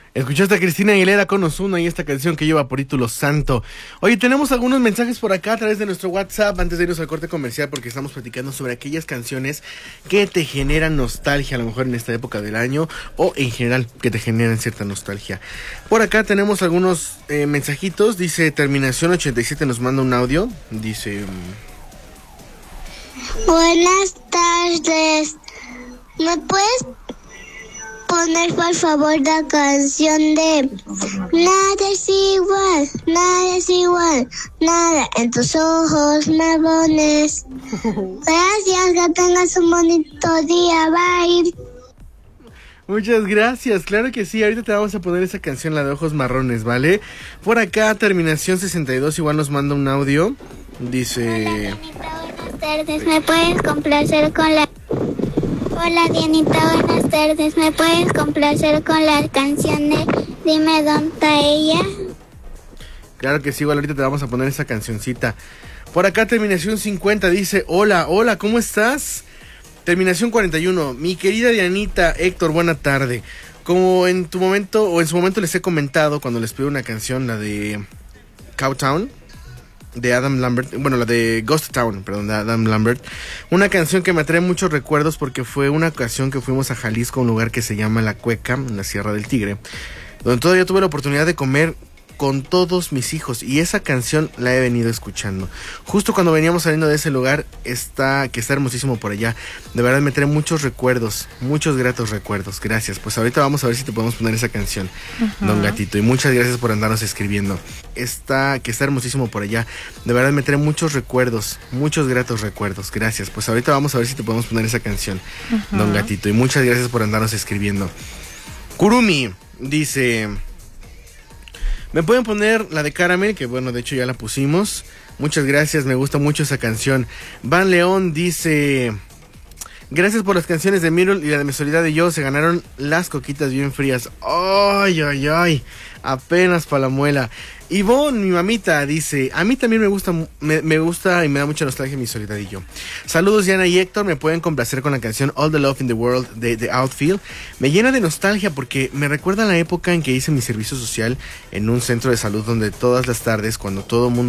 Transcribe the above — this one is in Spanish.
Escuchaste a Cristina Aguilera con Ozuna y esta canción que lleva por título Santo. Oye, tenemos algunos mensajes por acá a través de nuestro WhatsApp antes de irnos al corte comercial, porque estamos platicando sobre aquellas canciones que te generan nostalgia, a lo mejor en esta época del año, o en general que te generan cierta nostalgia. Por acá tenemos algunos mensajitos. Dice Terminación 87, nos manda un audio. Dice... Buenas tardes. ¿Me puedes poner por favor la canción de Nada es igual, nada es igual, nada en tus ojos marrones? Gracias, que tengas un bonito día, bye. Muchas gracias, claro que sí, ahorita te vamos a poner esa canción, la de Ojos Marrones, ¿vale? Por acá, Terminación 62, igual nos manda un audio. Dice... Hola, Dianita, buenas tardes, ¿me puedes complacer con la... Hola, Dianita, buenas tardes, ¿me puedes complacer con la canción de Dime dónde está ella? Claro que sí, igual ahorita te vamos a poner esa cancioncita. Por acá, Terminación 50, dice... Hola, ¿cómo estás? Terminación 41, mi querida Dianita, Héctor, buena tarde. Como en tu momento, o en su momento les he comentado cuando les pido una canción, la de Cowtown, de Adam Lambert, bueno, la de Ghost Town, perdón, de Adam Lambert. Una canción que me trae muchos recuerdos porque fue una ocasión que fuimos a Jalisco, un lugar que se llama La Cueca, en la Sierra del Tigre, donde todavía tuve la oportunidad de comer con todos mis hijos, y esa canción la he venido escuchando. Justo cuando veníamos saliendo de ese lugar, que está hermosísimo por allá. De verdad me trae muchos recuerdos, muchos gratos recuerdos. Gracias. Pues ahorita vamos a ver si te podemos poner esa canción, Don Gatito. Y muchas gracias por andarnos escribiendo. Que está hermosísimo por allá. De verdad me trae muchos recuerdos, muchos gratos recuerdos. Gracias. Pues ahorita vamos a ver si te podemos poner esa canción, Don Gatito. Y muchas gracias por andarnos escribiendo. Kurumi dice... ¿Me pueden poner la de Caramel? Que bueno, de hecho ya la pusimos. Muchas gracias, me gusta mucho esa canción. Van León dice... Gracias por las canciones de Mirul y la de Mi Soledad y Yo. Se ganaron las coquitas bien frías. ¡Ay! Apenas pa' la muela. Ivonne, mi mamita, dice... A mí también me gusta y me da mucha nostalgia Mi Soledad y Yo. Saludos, Diana y Héctor. Me pueden complacer con la canción All the Love in the World de The Outfield. Me llena de nostalgia porque me recuerda a la época en que hice mi servicio social en un centro de salud donde todas las tardes, cuando todo mundo